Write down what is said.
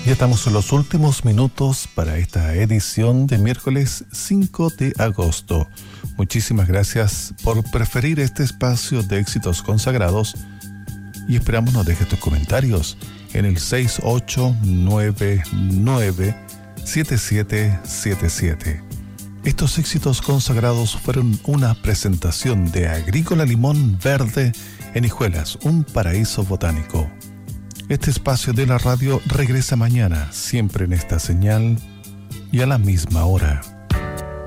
Ya estamos en los últimos minutos para esta edición de miércoles 5 de agosto. Muchísimas gracias por preferir este espacio de éxitos consagrados y esperamos nos dejes tus comentarios en el 6899-7777. Estos éxitos consagrados fueron una presentación de Agrícola Limón Verde en Hijuelas, un paraíso botánico. Este espacio de la radio regresa mañana, siempre en esta señal y a la misma hora.